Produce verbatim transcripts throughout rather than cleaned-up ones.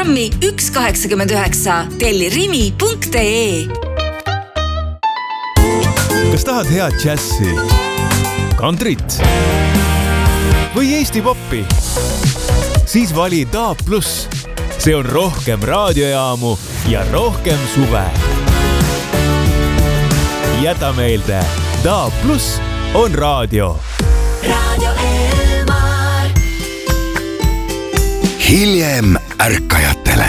programmi üks kaheksakümmend üheksa telli rimi punkt ee. Kas tahad head džässi, kantrit või Eesti poppi? Siis vali D A B plus. See on rohkem raadiojaamu ja rohkem suve. Jäta meelde, D A B plus on raadio. Radio Elmar. Hiljem ärkajatele.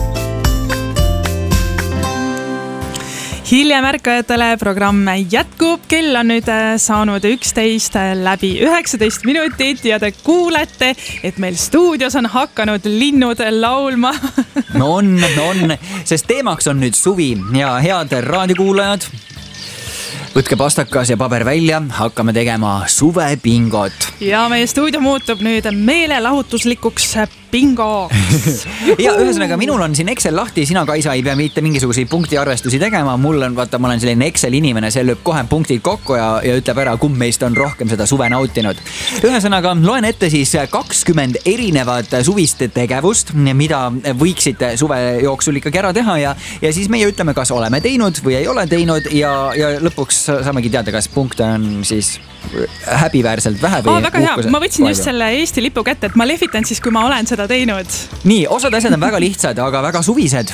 Hiljem ärkajatele programm jätkub. Kell on nüüd saanud üksteist läbi üheksateist minutit ja te kuulete, et meil stuudios on hakanud linnud laulma. No on, no on, sest teemaks on nüüd suvi ja head raadiokuulajad. Võtke pastakas ja paber välja, hakkame tegema suvepingot. Ja meie stuudio muutub nüüd meelelahutuslikuks bingoks. Ja ühesõnaga, minul on siin Excel lahti, sina Kaisa ei pea mitte mingisuguseid punktiarvestusi tegema. Mul on, vaata, ma olen selline Excel inimene, see lööb kohe punktid kokku ja, ja ütleb ära, kumb meist on rohkem seda suve nautinud. Ühesõnaga, loen ette siis kakskümmend erinevat suvist tegevust, mida võiksite suve jooksul ikkagi ära teha ja, ja siis meie ütleme, kas oleme teinud või ei ole teinud ja, ja lõpuks saamegi teada, kas punkte on siis häbiväärselt vähe või Aa, väga hea, ma võtsin just selle Eesti lipu kätte, et ma lehvitan siis, kui ma olen seda teinud. Nii, osad asjad on väga lihtsad, aga väga suvised.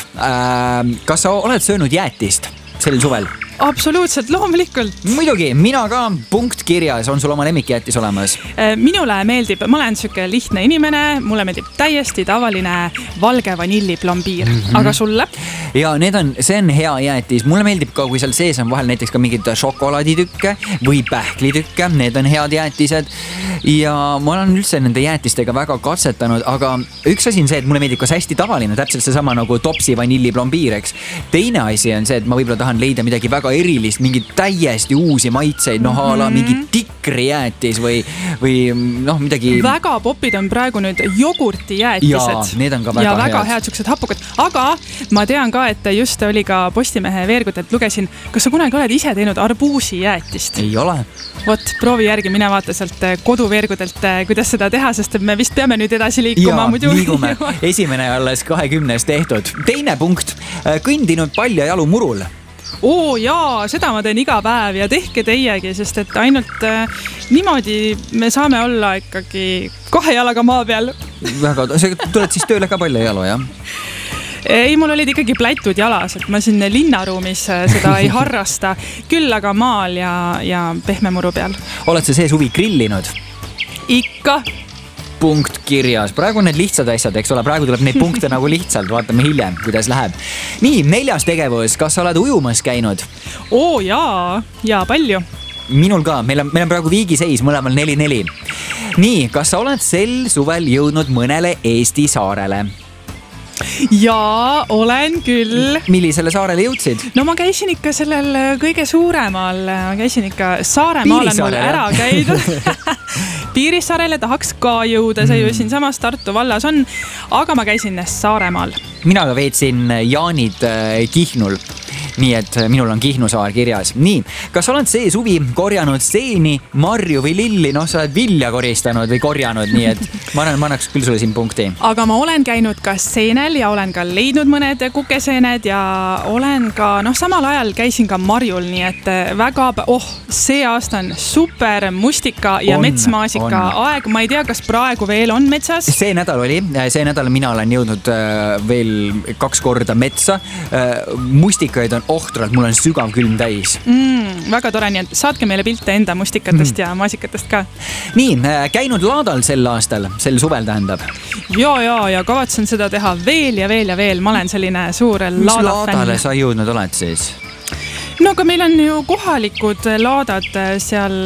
Kas sa oled söönud jäätist sel suvel? Absoluutselt, loomulikult. Muidugi, mina ka, punkt kirjas, on sul oma lemmikjäätis olemas? Minule meeldib, ma olen siuke lihtne inimene, mulle meeldib täiesti tavaline valge vanilli plombiir, mm-hmm. aga sulle? Ja need on, see on hea jäätis. Mulle meeldib ka, kui seal sees on vahel näiteks ka mingid šokolaaditükke või pähklitükke, need on head jäätised. Ja ma olen üldse nende jäätistega väga katsetanud, aga üks asi on see, et mulle meeldib ka hästi tavaline, täpselt see sama nagu topsi vanilli plombiir, eks. Teine asi on see, et ma võib-olla tahan leida midagi väga erilist, mingid täiesti uusi maitseid, noh ala mm-hmm. mingi tikrijäätis või, või noh midagi. Väga popid on praegu nüüd jogurtijäätised. Ja, need on ka väga ja head. väga head siuksed hapukad. Aga ma tean ka, et just oli ka Postimehe veergudelt lugesin, kas sa kunagi oled ise teinud arbuusijäätist? Ei ole. Vot, proovi järgi mine vaata sealt koduveergudelt, kuidas seda teha, sest me vist peame nüüd edasi liikuma. Ja, muidu... liigume. Esimene alles kahekümnes tehtud. Teine punkt, kõndinud palja jalu murul. Oo jaa, seda ma teen iga päev ja tehke teiegi, sest et ainult äh, niimoodi me saame olla ikkagi kahe jalaga maa peal. Väga, sa tuled siis tööle ka palja jalu, jah? Ei, mul olid ikkagi plätud jalas, et ma siin linnaruumis seda ei harrasta, küll aga maal ja, ja pehme muru peal. Oled sa see suvi grillinud? Ikka. Punkt kirjas. Praegu on need lihtsad asjad, eks ole, praegu tuleb neid punkte nagu lihtsalt, vaatame hiljem, kuidas läheb. Nii, neljas tegevus, kas sa oled ujumas käinud? Oo jaa, jaa, palju. Minul ka, meil on, meil on praegu viigiseis, mõlemal neli neli. Nii, kas sa oled sel suvel jõudnud mõnele Eesti saarele? Jaa, olen küll. Millisele saarele jõudsid? No ma käisin ikka sellel kõige suuremal, ma käisin ikka Saaremaal on mul ära käidud. Piirissaarele tahaks ka jõuda, see ju siin samas Tartu vallas on, aga ma käisin Saaremaal. Mina ka veetsin Jaanid Kihnul, nii et minul on Kihnu saar kirjas. Nii, kas oled see suvi korjanud seeni, marju või lilli? Noh, sa oled vilja koristanud või korjanud, nii et ma, annan, ma annaks küll sulle siin punkti. Aga ma olen käinud ka seenel ja olen ka leidnud mõned kukeseened ja olen ka, noh samal ajal käisin ka marjul, nii et väga, oh, see aasta on super mustika ja on, metsmaasika on. Aeg. Ma ei tea, kas praegu veel on metsas? See nädal oli, see nädal mina olen jõudnud veel kaks korda metsa. Mustikaid on ohtralt, mul on sügav külm täis. Mm, väga tore, nii et saatke meile pilte enda mustikatest mm. ja maasikatest ka. Nii, käinud laadal sel aastal, sel suvel tähendab? Ja, ja, ja kavatsen seda teha veel ja veel ja veel. Ma olen selline suur laadafänn. Mis laadale sa jõudnud oled siis? No aga meil on ju kohalikud laadad seal,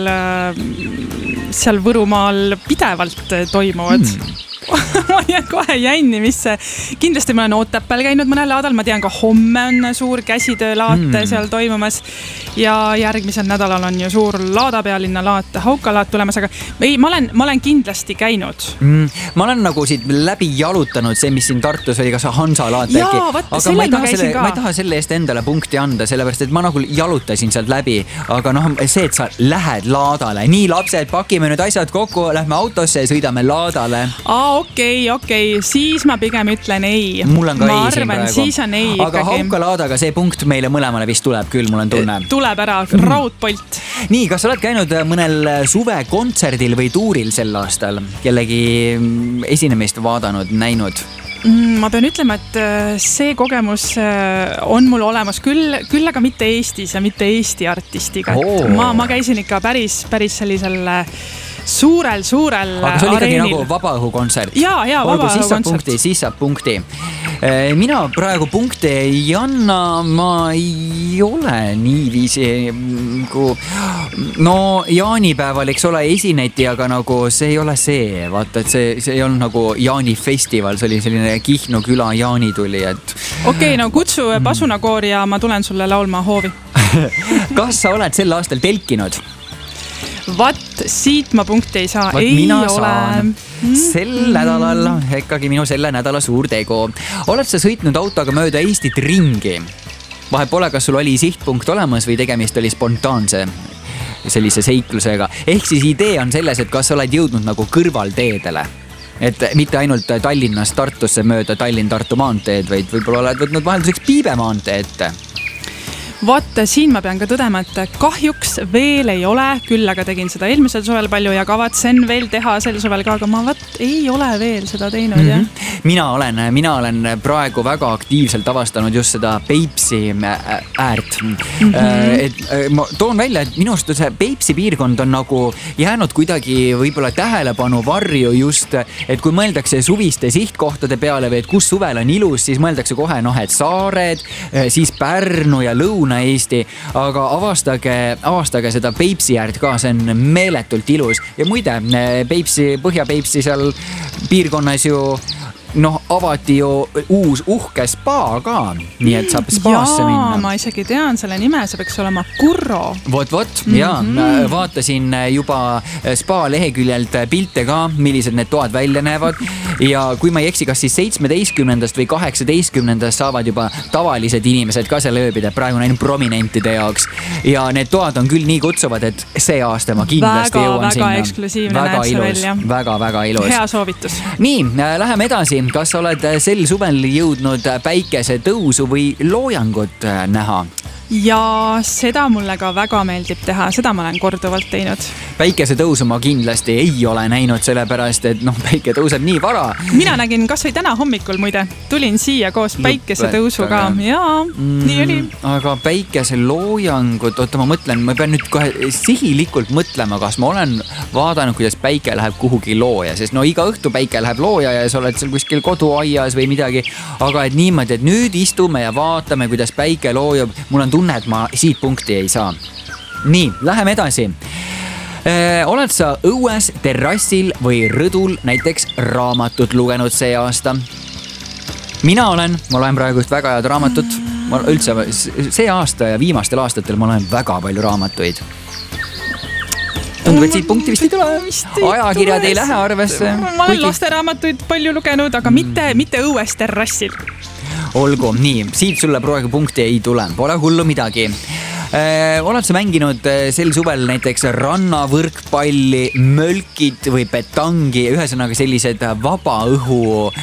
seal Võrumaal pidevalt toimuvad. Hmm. ma jään kohe jänni, mis kindlasti ma olen Otepääl käinud mõnel laadal, ma tean ka homme on suur käsitöölaat mm. seal toimumas ja järgmisel nädalal on ju suur laadapealinna laat, Haukalaat tulemas, aga ei, ma olen, ma olen kindlasti käinud. Mm. Ma olen nagu siit läbi jalutanud see, mis siin Tartus oli, kas Hansa laat ja, äkki. Võt, aga ma ei, taha selle, ma ei taha selle eest endale punkti anda, sellepärast, et ma nagu jalutasin sealt läbi, aga noh, see, et sa lähed laadale, nii lapsed, pakime nüüd asjad kokku, lähme autosse ja sõidame laadale. Aa, okei, okei, siis ma pigem ütlen ei. Mul on ka ma ei arvan, siin praegu. Siis on ei aga ikkagi. Haukalaadaga see punkt meile mõlemale vist tuleb küll, mul on tunne. Tuleb ära, raudpolt. Nii, kas oled käinud mõnel suvekontserdil või tuuril sel aastal? Kellegi esinemist vaadanud, näinud? Ma pean ütlema, et see kogemus on mul olemas küll, küll aga mitte Eestis ja mitte Eesti artistiga. Oo. Ma, ma käisin ikka päris, päris sellisel suurel, suurel aga see oli ikkagi areenil. nagu vabaõhukontsert. Jaa, jaa, vabaõhukontsert. Punkti, siis saab punkti. Mina praegu punkte ei anna, ma ei ole niiviisi nagu... No jaanipäeval, eks ole, esineti, aga nagu see ei ole see. Vaata, et see, see ei olnud nagu jaanifestival, see oli selline Kihnu küla jaani tuli, et... Okei, okay, no kutsu pasunakoori ja ma tulen sulle laulma hoovi. Kas sa oled sel aastal telkinud? Vat, siit ma punkti ei saa. Vat, ei mina ole. Saan. Sel nädalal, ikkagi minu selle nädala suur tegu. Oled sa sõitnud autoga mööda Eestit ringi? Vahe pole, kas sul oli sihtpunkt olemas või tegemist oli spontaanse sellise seiklusega. Ehk siis idee on selles, et kas sa oled jõudnud nagu kõrvalteedele. Et mitte ainult Tallinnast Tartusse mööda Tallinn-Tartu maanteed, vaid võib-olla oled võtnud vahelduseks Piibe maantee ette. Vaata, siin ma pean ka tõdema, et kahjuks veel ei ole, küll aga tegin seda eelmisel suvel palju ja kavatsen veel teha sel suvel ka, aga ma vat ei ole veel seda teinud, mm-hmm. jah. Mina olen, mina olen praegu väga aktiivselt avastanud just seda Peipsi äärt. Mm-hmm. Et ma toon välja, et minust see Peipsi piirkond on nagu jäänud kuidagi võib-olla tähelepanu varju just, et kui mõeldakse suviste sihtkohtade peale või et kus suvel on ilus, siis mõeldakse kohe, noh, et Saared, siis Pärnu ja Lõuna Eesti, aga avastage, avastage seda Peipsi äärt ka, see on meeletult ilus. Ja muide, Peipsi, Põhja-Peipsi seal piirkonnas ju noh, avati ju uus uhke spa ka, nii et saab spaasse minna. Jaa, ma isegi tean selle nime, see peaks olema Kurro. Vot, vot, mm-hmm. ja vaatasin juba spa leheküljelt pilte ka, millised need toad välja näevad ja kui ma ei eksi, kas siis seitsmeteistkümnendast või kaheksateistkümnendast saavad juba tavalised inimesed ka seal ööbida, praegu näin prominentide jaoks ja need toad on küll nii kutsuvad, et see aasta ma kindlasti väga, jõuan väga sinna. Väga eksklusiivne väga näeb see ilus, välja. Väga, väga ilus. Hea soovitus. Nii, läheme edasi. Kas oled sel suvel jõudnud päikese tõusu või loojangut näha? Ja seda mulle ka väga meeldib teha, seda ma olen korduvalt teinud. Päikese tõusu ma kindlasti ei ole näinud, sellepärast, et noh, päike tõuseb nii vara. Mina nägin kas või täna hommikul muide, tulin siia koos päikese tõusuga. Jaa, mm, nii oli. Aga päikese loojangut, oota ma mõtlen, ma pean nüüd kohe sihilikult mõtlema, kas ma olen vaadanud, kuidas päike läheb kuhugi looja, sest no iga õhtu päike läheb looja ja sa oled seal kuskil koduaias või midagi. Aga et niimoodi, et nüüd istume ja vaatame, kuidas päike loojub, mul on tunne, et ma siit punkti ei saa. Nii, läheme edasi. Äh, oled sa õues, terrassil või rõdul näiteks raamatut lugenud see aasta? Mina olen, ma loen praegu just väga head raamatut. Ma üldse see aasta ja viimastel aastatel ma loen väga palju raamatuid. Tundub, et siit punkti vist ei tule. Ajakirjad ei lähe arvesse. Ma olen lasteraamatuid palju lugenud, aga mitte, mitte õues terrassil. Olgu, nii, siit sulle praegu punkti ei tule, pole hullu midagi. Äh, oled sa mänginud sel suvel näiteks rannavõrkpalli, mölkid või petangi, ühesõnaga sellised vaba õhu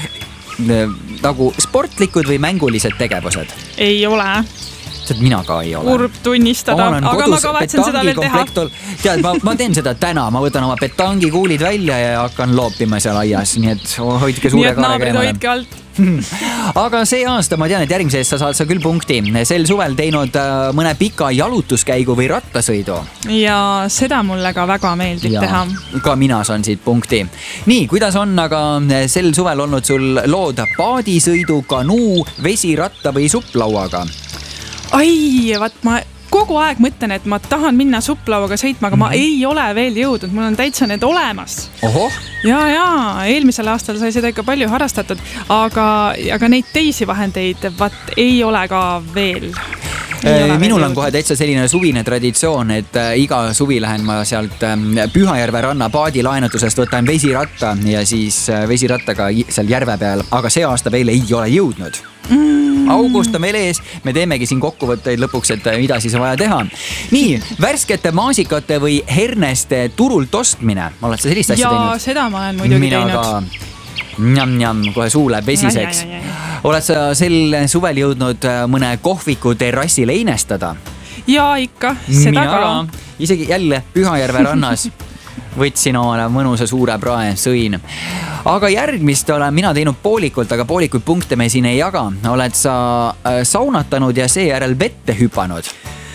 nagu sportlikud või mängulised tegevused? Ei ole. Sest mina ka ei ole. Kurb tunnistada, ma aga ma kavatsen seda veel teha. Tead, ma, ma teen seda täna, ma võtan oma petangi kuulid välja ja hakkan loopima seal aias, nii et hoidke suure kaare käemale. Nii et naabrid hoidke alt. Aga see aasta ma tean, et järgmise eest sa saad sa küll punkti. Sel suvel teinud mõne pika jalutuskäigu või rattasõidu. Ja seda mulle ka väga meeldib ja, teha. Ka mina saan siit punkti. Nii, kuidas on aga sel suvel olnud sul lood paadisõidu, kanuu, vesiratta või supplauaga? Ai, vaat ma kogu aeg mõtlen, et ma tahan minna supplauaga sõitma, aga mm-hmm. ma ei ole veel jõudnud, mul on täitsa need olemas. Oho. Ja, ja, eelmisel aastal sai seda ikka palju harrastatud, aga, aga neid teisi vahendeid vaat ei ole ka veel. Minul on kohe täitsa selline suvine traditsioon, et iga suvi lähen ma sealt Pühajärve ranna paadilaenutusest, võtan vesiratta ja siis vesirattaga seal järve peal, aga see aasta veel ei ole jõudnud. Mm. August on veel ees, me teemegi siin kokkuvõtteid lõpuks, et mida siis on vaja teha. Nii, värskete maasikate või herneste turult ostmine. Oled sa sellist asja ja, teinud? Ja seda ma olen muidugi Mina teinud. Ka. Njam-njam, kohe suu läheb vesiseks. Ai, ai, ai. Oled sa sel suvel jõudnud mõne kohviku terrassi leinestada? Ja ikka, seda Mina ka. Isegi jälle Pühajärve rannas võtsin omale mõnusa suure prae, sõin. Aga järgmist olen mina teinud poolikult, aga poolikuid punkte me siin ei jaga. Oled sa saunatanud ja seejärel vette hüpanud?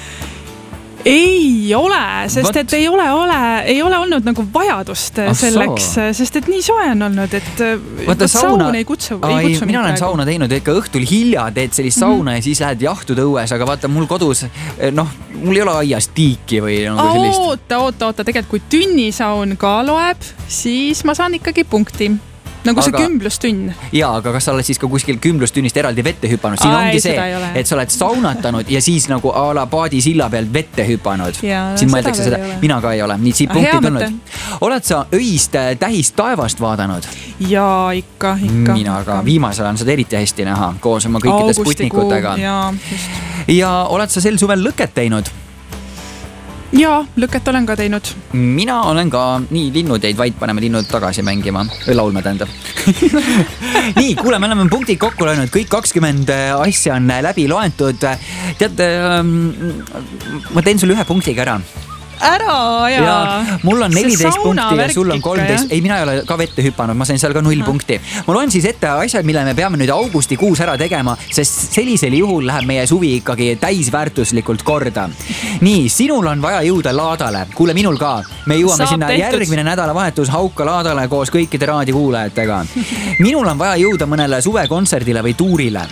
Ei ole, sest What? et ei ole, ole, ei ole olnud nagu vajadust Ah, selleks, soo. sest et nii soe on olnud, et Vaata, sauna, saun ei kutsu, ai, ei kutsu mina olen praegu. Sauna teinud, ikka õhtul hilja teed sellist sauna mm-hmm. ja siis lähed jahtuda õues, aga vaata mul kodus, noh, mul ei ole aias tiiki või nagu sellist. Oota, oota, oota, tegelikult kui tünnisaun ka loeb, siis ma saan ikkagi punkti. Nagu see Aga- kümblustünn. Jaa, aga kas sa oled siis ka kuskil kümblustünnist eraldi vette hüpanud? Siin Ai, ongi seda ei see, ole. et sa oled saunatanud ja siis nagu a la paadi silla pealt vette hüpanud. Jaa, Siin seda mõeldakse veel seda, ei ole. mina ka ei ole, nii siit Ah, punkti hea tulnud. Oled sa öist tähist taevast vaadanud? Ja ikka, ikka. Mina ka, viimasel on seda eriti hästi näha, koos oma kõikide sputnikutega. Ja, just. Ja oled sa sel suvel lõket teinud? Ja, lõket olen ka teinud. Mina olen ka, nii linnud jäid vait, paneme linnud tagasi mängima, või laulma tähendab. Nii, kuule, me oleme punktid kokku löönud, kõik kakskümmend asja on läbi loentud. Tead, ma teen sulle ühe punktiga ära. Ära ja, Ja mul on See neliteist punkti ja saunavärk sul on ikka, kolmteist. jah? Ei, mina ei ole ka vette hüpanud, ma sain seal ka null punkti. Ma loen siis ette asjad, mille me peame nüüd augustikuus ära tegema, sest sellisel juhul läheb meie suvi ikkagi täisväärtuslikult korda. Nii, sinul on vaja jõuda laadale. Kuule, minul ka. Me jõuame Saab sinna tehtud. järgmine nädalavahetus Hauka laadale koos kõikide raadiokuulajatega. Minul on vaja jõuda mõnele suvekontserdile või tuurile.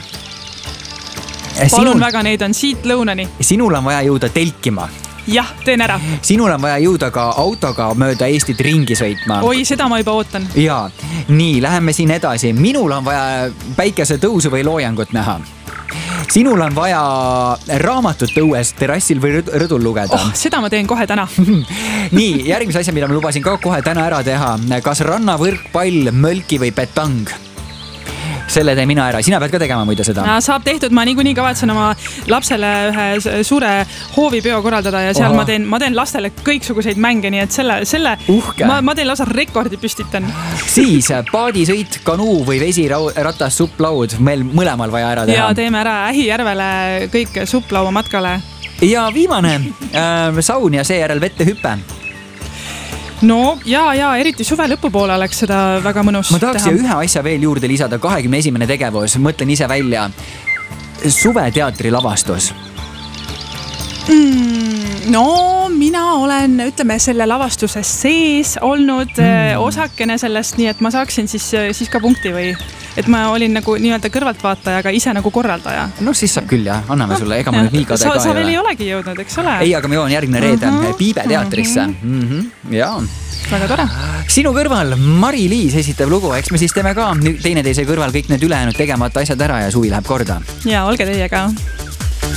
palun Sinul, väga, neid on siit lõunani. sinul on vaja jõuda telkima. Jah, teen ära. Sinul on vaja jõuda ka autoga mööda Eestit ringi sõitma. Oi, seda ma juba ootan. Jaa, nii, läheme siin edasi. Minul on vaja päikese tõusu või loojangut näha. Sinul on vaja raamatut õues terrassil või rõd- rõdul lugeda. Oh, seda ma teen kohe täna. Nii, järgmise asja, mida ma lubasin ka kohe täna ära teha. Kas rannavõrk, pall, mölki või petang? Selle teen mina ära. Sina pead ka tegema muide seda. Saab tehtud, ma niikuinii kavatsen oma lapsele ühe suure hoovipeo korraldada ja seal Oha. ma teen, ma teen lastele kõiksuguseid mänge, nii et selle, selle Uhke. ma, ma teen lausa rekordi püstitan. Siis paadisõit, kanuu või vesiratas, supplaud. Meil mõlemal vaja ära teha. Ja teeme ära Ähijärvele kõik supplaua matkale. Ja viimane äh, saun ja seejärel vette hüpe. No ja, ja eriti suve lõpupoole oleks seda väga mõnus Ma tahaks teha. siia ühe asja veel juurde lisada, kahekümne esimene tegevus, mõtlen ise välja. Suveteatri lavastus. Mm, no mina olen, ütleme, selle lavastuse sees olnud mm. osakene sellest, nii et ma saaksin siis, siis ka punkti või et ma olin nagu nii-öelda kõrvaltvaataja, aga ise nagu korraldaja. No siis saab küll jah, anname sulle, ega ma nüüd nii kade sa, ka sa ei veel ei ole. olegi jõudnud, eks ole? Ei, aga me jõuan järgmine reede uh -huh. Piibe teatrisse. uh -huh. mm -hmm. Jaa. Väga tore. Sinu kõrval Mari-Liis esitab lugu, eks me siis teeme ka teineteise kõrval kõik need ülejäänud tegemata asjad ära ja suvi läheb korda. Ja olge teiega.